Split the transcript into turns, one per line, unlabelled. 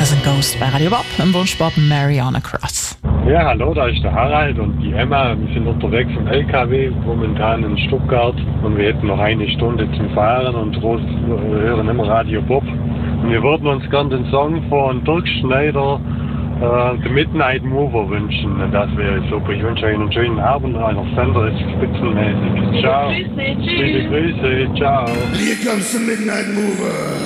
Das sind Ghost bei Radio Bob im Wunschbob Mariana Cross.
Ja, hallo, da ist der Harald und die Emma. Wir sind unterwegs im LKW, momentan in Stuttgart. Und wir hätten noch eine Stunde zum Fahren und hören immer Radio Bob. Und wir würden uns gerne den Song von Dirk Schneider, The Midnight Mover, wünschen. Das wäre super. Ich wünsche euch einen schönen Abend. Euer Sender ist spitzenmäßig. Ciao. Liebe Grüße. Ciao.
Here comes the Midnight Mover.